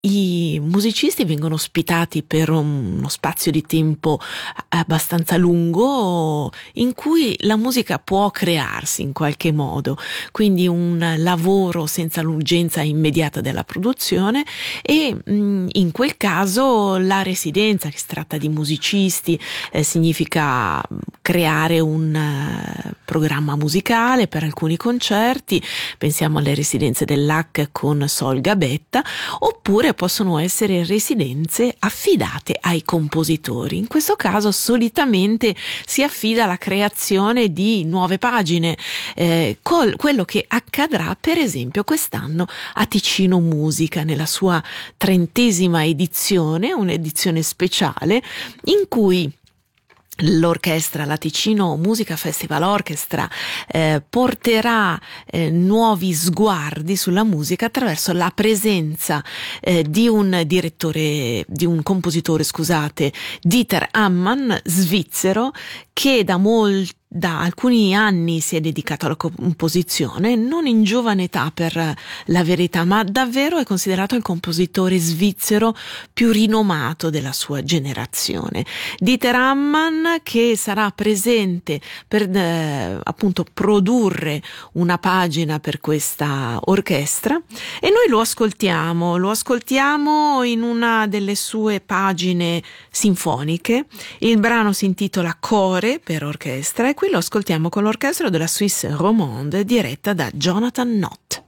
I musicisti vengono ospitati per uno spazio di tempo abbastanza lungo in cui la musica può crearsi in qualche modo, quindi un lavoro senza l'urgenza immediata della produzione e in quel caso la residenza, che si tratta di musicisti, significa creare un programma musicale per alcuni concerti, pensiamo alle residenze dell'Hack con Sol Gabetta, oppure possono essere residenze affidate ai compositori. In questo caso solitamente si affida alla creazione di nuove pagine, quello che accadrà per esempio quest'anno a Ticino Musica nella sua 30ª edizione, un'edizione speciale in cui l'orchestra, la Ticino Musica Festival Orchestra, porterà nuovi sguardi sulla musica attraverso la presenza di un compositore, Dieter Ammann, svizzero, che da alcuni anni si è dedicato alla composizione, non in giovane età per la verità, ma davvero è considerato il compositore svizzero più rinomato della sua generazione. Dieter Ammann, che sarà presente per appunto produrre una pagina per questa orchestra, e noi lo ascoltiamo in una delle sue pagine sinfoniche. Il brano si intitola Chore per orchestra e qui lo ascoltiamo con l'orchestra della Suisse Romande diretta da Jonathan Nott.